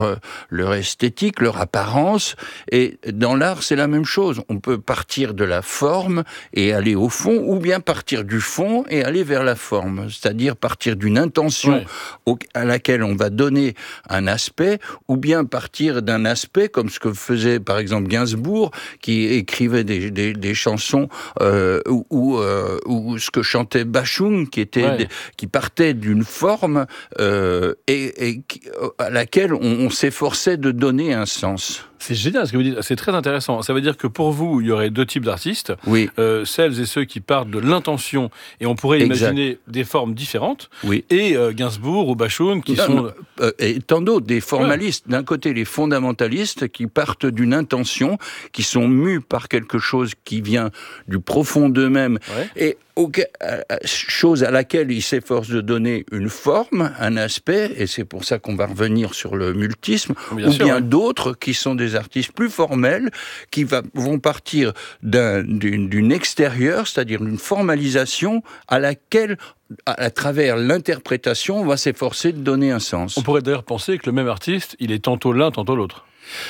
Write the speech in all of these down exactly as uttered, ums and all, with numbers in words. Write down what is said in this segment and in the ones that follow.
euh, leur esthétique, leur apparence. Et dans l'art, c'est la même chose. On peut partir de la forme et aller au fond, ou bien partir du fond et aller vers la forme. C'est-à-dire partir d'une intention Ouais. au- à laquelle on va donner un aspect, ou bien partir d'un aspect, comme ce que faisait par exemple Gainsbourg, qui écrivait des, des, des chansons, euh, ou, ou, euh, ou ce que chantait Bachung, qui, était Ouais. des- qui partait d'une forme euh, et, et qui- à laquelle on, on s'efforçait de donner un sens. C'est génial ce que vous dites, c'est très intéressant. Ça veut dire que pour vous, il y aurait deux types d'artistes. Oui, Euh, celles et ceux qui partent de l'intention, et on pourrait exact. imaginer des formes différentes, Oui. et euh, Gainsbourg ou Bachung qui Non, sont... non, euh, et tant d'autres, des formalistes. D'un côté, les fondamentalistes qui partent d'une intention, qui sont mus par quelque chose qui vient du profond d'eux-mêmes, Ouais. et auquel- euh, euh, chose à laquelle ils s'efforcent de donner une forme, un aspect, et c'est pour ça qu'on va revenir sur le multisme, Bien ou sûr, bien ouais. d'autres qui sont des artistes plus formels, qui va- vont partir d'un- d'une d'une extérieure, c'est-à-dire d'une formalisation à laquelle, à, à travers l'interprétation, on va s'efforcer de donner un sens. On pourrait d'ailleurs penser que le même artiste, il est tantôt l'un, tantôt l'autre.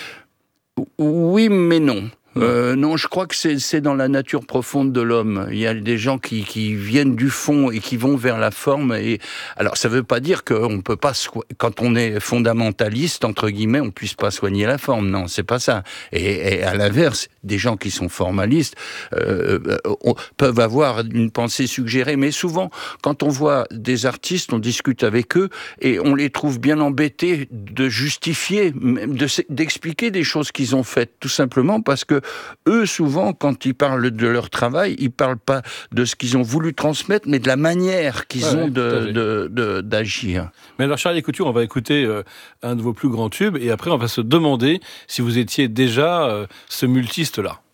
Oui, mais non. Non. Euh, non, je crois que c'est, c'est dans la nature profonde de l'homme. Il y a des gens qui, qui viennent du fond et qui vont vers la forme. Et alors, ça ne veut pas dire qu'on peut pas, soi- quand on est fondamentaliste entre guillemets, on puisse pas soigner la forme. Non, c'est pas ça. Et, et à l'inverse, des gens qui sont formalistes euh, on, peuvent avoir une pensée suggérée. Mais souvent, quand on voit des artistes, on discute avec eux et on les trouve bien embêtés de justifier, même de, d'expliquer des choses qu'ils ont faites, tout simplement parce que eux, souvent, quand ils parlent de leur travail, ils parlent pas de ce qu'ils ont voulu transmettre, mais de la manière qu'ils Ouais, ont ouais, tout à de, fait. de, de, d'agir. Mais alors, Charlie Couture, on va écouter euh, un de vos plus grands tubes, et après, on va se demander si vous étiez déjà euh, ce multiste-là.